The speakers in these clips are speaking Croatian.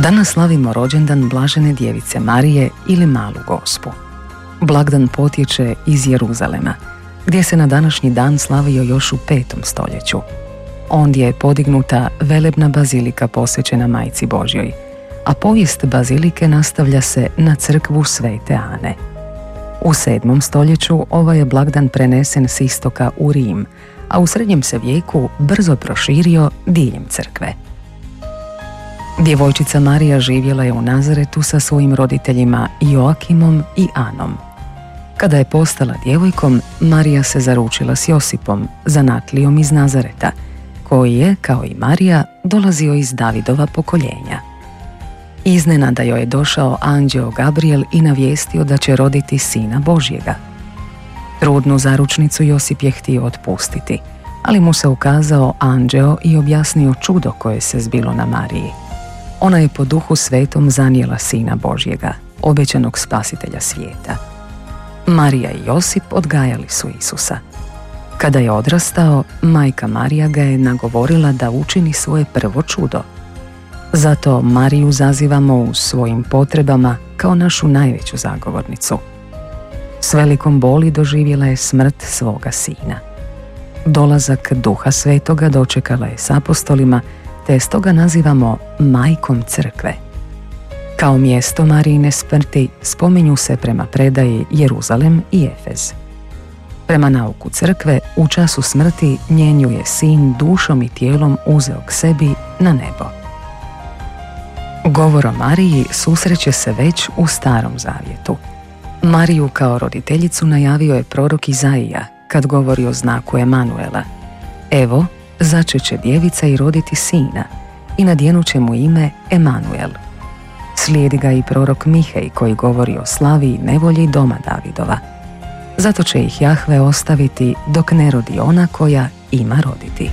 Danas slavimo rođendan Blažene djevice Marije ili Malu Gospu. Blagdan potječe iz Jeruzalema, gdje se na današnji dan slavio još u 5. stoljeću. Ondje je podignuta velebna bazilika posvećena Majci Božjoj, a povijest bazilike nastavlja se na crkvu Svete Ane. U 7. stoljeću ovaj je blagdan prenesen s istoka u Rim, a u srednjem se vijeku brzo proširio diljem crkve. Djevojčica Marija živjela je u Nazaretu sa svojim roditeljima Joakimom i Anom. Kada je postala djevojkom, Marija se zaručila s Josipom, zanatlijom iz Nazareta, koji je, kao i Marija, dolazio iz Davidova pokoljenja. Iznenada joj je došao anđeo Gabriel i navijestio da će roditi sina Božjega. Trudnu zaručnicu Josip je htio otpustiti, ali mu se ukazao anđeo i objasnio čudo koje se zbilo na Mariji. Ona je po Duhu Svetom zanijela sina Božjega, obećanog spasitelja svijeta. Marija i Josip odgajali su Isusa. Kada je odrastao, majka Marija ga je nagovorila da učini svoje prvo čudo. Zato Mariju zazivamo u svojim potrebama kao našu najveću zagovornicu. S velikom boli doživjela je smrt svoga sina. Dolazak Duha Svetoga dočekala je s apostolima, te stoga nazivamo majkom crkve. Kao mjesto Marijine smrti spominju se prema predaji Jeruzalem i Efez. Prema nauku crkve, u času smrti njen je sin dušom i tijelom uzeo k sebi na nebo. Govor o Mariji susreće se već u Starom zavjetu. Mariju kao roditeljicu najavio je prorok Izaija kad govori o znaku Emanuela. Evo, začet će djevica i roditi sina i nadjenut će mu ime Emanuel. Slijedi ga i prorok Mihej koji govori o slavi i nevolji doma Davidova. Zato će ih Jahve ostaviti dok ne rodi ona koja ima roditi.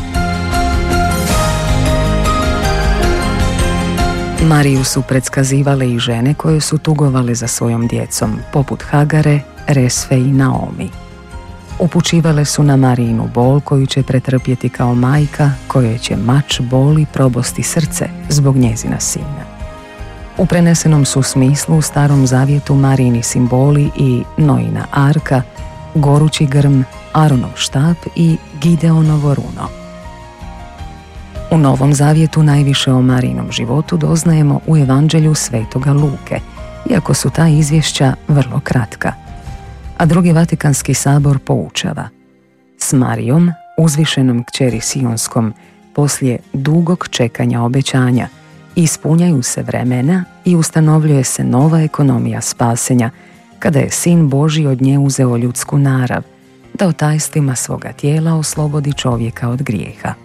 Mariju su predskazivale i žene koje su tugovale za svojom djecom, poput Hagare, Resfe i Naomi. Upućivale su na Marijinu bol koju će pretrpjeti kao majka kojoj će mač boli probosti srce zbog njezina sina. U prenesenom su smislu u Starom zavjetu Marijini simboli i Noina arka, gorući grm, Aronov štap i Gideonovo runo. U Novom zavjetu najviše o Marijinom životu doznajemo u Evanđelju Svetoga Luke, iako su ta izvješća vrlo kratka. A Drugi Vatikanski sabor poučava: s Marijom, uzvišenom kćeri Sionskom, poslije dugog čekanja obećanja, ispunjaju se vremena i ustanovljuje se nova ekonomija spasenja, kada je Sin Božji od nje uzeo ljudsku narav, da o tajstvima svoga tijela oslobodi čovjeka od grijeha.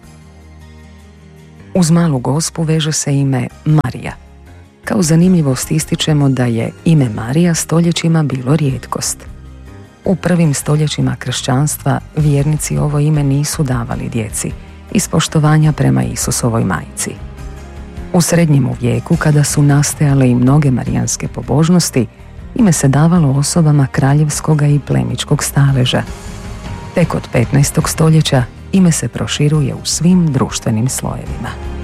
Uz Malu Gospu veže se ime Marija. Kao zanimljivost ističemo da je ime Marija stoljećima bilo rijetkost. U prvim stoljećima kršćanstva vjernici ovo ime nisu davali djeci iz poštovanja prema Isusovoj majci. U srednjemu vijeku, kada su nastajale i mnoge marijanske pobožnosti, ime se davalo osobama kraljevskoga i plemičkog staleža. Tek od 15. stoljeća ime se proširuje u svim društvenim slojevima.